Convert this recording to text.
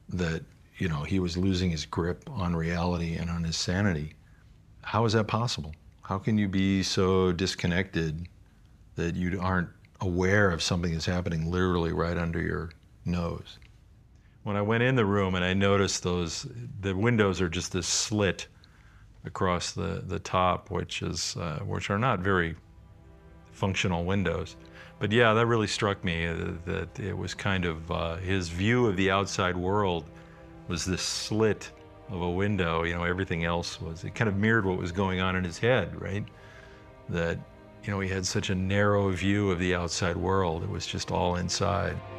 that, he was losing his grip on reality and on his sanity. How is that possible? How can you be so disconnected that you aren't aware of something that's happening literally right under your nose? When I went in the room and I noticed the windows are just this slit across the top, which are not very functional windows. But yeah, that really struck me that it was kind of his view of the outside world was this slit of a window. Everything else it kind of mirrored what was going on in his head, right? That, he had such a narrow view of the outside world. It was just all inside.